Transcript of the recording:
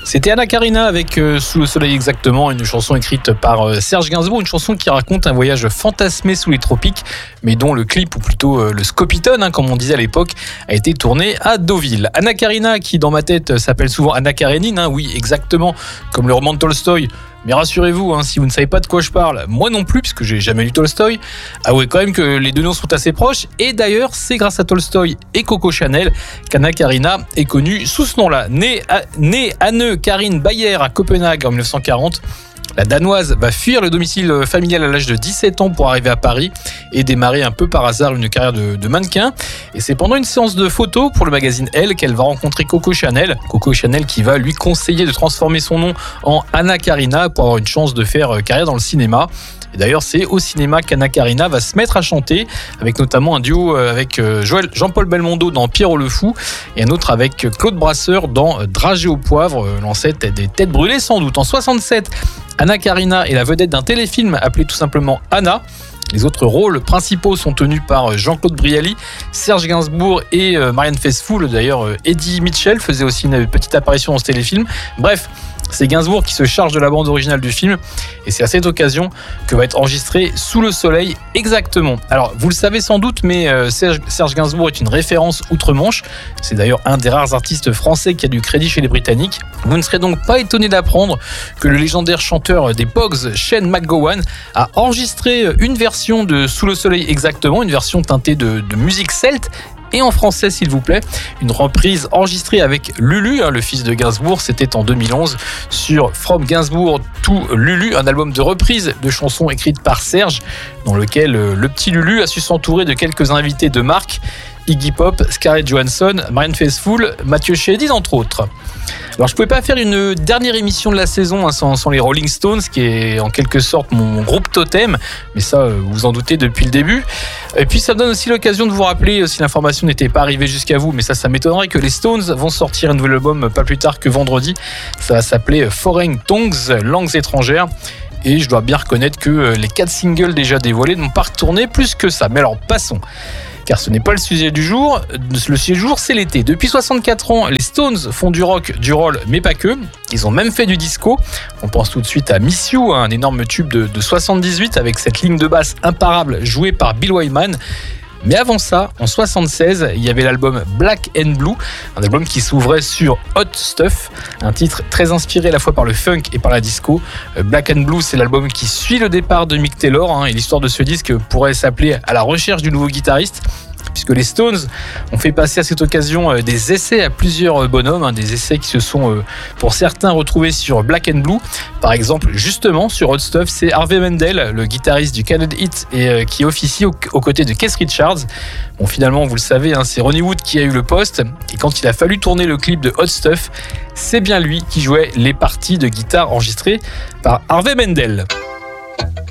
C'était Anna Karina avec Sous le soleil exactement, une chanson écrite par Serge Gainsbourg, une chanson qui raconte un voyage fantasmé sous les tropiques, mais dont le clip, ou plutôt le Scopitone, comme on disait à l'époque, a été tourné à Deauville. Anna Karina, qui dans ma tête s'appelle souvent Anna Karénine, oui exactement, comme le roman de Tolstoï. Mais rassurez-vous, si vous ne savez pas de quoi je parle, moi non plus, puisque j'ai jamais lu Tolstoï, avouez quand même que les deux noms sont assez proches. Et d'ailleurs, c'est grâce à Tolstoï et Coco Chanel qu'Anna Karina est connue sous ce nom-là. Née Anne Karin Bayer à Copenhague en 1940, la Danoise va fuir le domicile familial à l'âge de 17 ans pour arriver à Paris et démarrer un peu par hasard une carrière de mannequin. Et c'est pendant une séance de photos pour le magazine Elle qu'elle va rencontrer Coco Chanel. Coco Chanel qui va lui conseiller de transformer son nom en Anna Karina pour avoir une chance de faire carrière dans le cinéma. Et d'ailleurs, c'est au cinéma qu'Anna Karina va se mettre à chanter, avec notamment un duo avec Jean-Paul Belmondo dans Pierrot le Fou et un autre avec Claude Brasseur dans Dragées au poivre, l'ancêtre des Têtes brûlées sans doute. En 67, Anna Karina est la vedette d'un téléfilm appelé tout simplement Anna. Les autres rôles principaux sont tenus par Jean-Claude Brialy, Serge Gainsbourg et Marianne Faithfull. D'ailleurs, Eddie Mitchell faisait aussi une petite apparition dans ce téléfilm. Bref, c'est Gainsbourg qui se charge de la bande originale du film et c'est à cette occasion que va être enregistré Sous le soleil exactement. Alors vous le savez sans doute, mais Serge Gainsbourg est une référence outre-Manche. C'est d'ailleurs un des rares artistes français qui a du crédit chez les Britanniques. Vous ne serez donc pas étonné d'apprendre que le légendaire chanteur des Pogues, Shane MacGowan, a enregistré une version de Sous le soleil exactement, une version teintée de musique celte. Et en français s'il vous plaît, une reprise enregistrée avec Lulu, le fils de Gainsbourg, c'était en 2011 sur From Gainsbourg to Lulu, un album de reprise de chansons écrites par Serge, dans lequel le petit Lulu a su s'entourer de quelques invités de marque, Iggy Pop, Scarlett Johansson, Marianne Faithfull, Mathieu Chédid entre autres. Alors je pouvais pas faire une dernière émission de la saison sans les Rolling Stones, qui est en quelque sorte mon groupe totem, mais ça vous vous en doutez depuis le début. Et puis ça me donne aussi l'occasion de vous rappeler, si l'information n'était pas arrivée jusqu'à vous, mais ça m'étonnerait, que les Stones vont sortir un nouvel album pas plus tard que vendredi. Ça va s'appeler Foreign Tongues, langues étrangères. Et je dois bien reconnaître que les 4 singles déjà dévoilés n'ont pas retourné plus que ça. Mais alors passons, car ce n'est pas le sujet du jour. Le sujet du jour, c'est l'été. Depuis 64 ans, les Stones font du rock, du roll, mais pas que. Ils ont même fait du disco. On pense tout de suite à Miss You, un énorme tube de 78 avec cette ligne de basse imparable jouée par Bill Wyman. Mais avant ça, en 76, il y avait l'album Black and Blue, un album qui s'ouvrait sur Hot Stuff, un titre très inspiré à la fois par le funk et par la disco. Black and Blue, c'est l'album qui suit le départ de Mick Taylor, et l'histoire de ce disque pourrait s'appeler À la recherche du nouveau guitariste, puisque les Stones ont fait passer à cette occasion des essais à plusieurs bonhommes, des essais qui se sont pour certains retrouvés sur Black and Blue. Par exemple, justement sur Hot Stuff, c'est Harvey Mandel, le guitariste du Canned Heat, et qui officie aux côtés de Keith Richards. Bon, finalement, vous le savez, c'est Ronnie Wood qui a eu le poste, et quand il a fallu tourner le clip de Hot Stuff, c'est bien lui qui jouait les parties de guitare enregistrées par Harvey Mandel.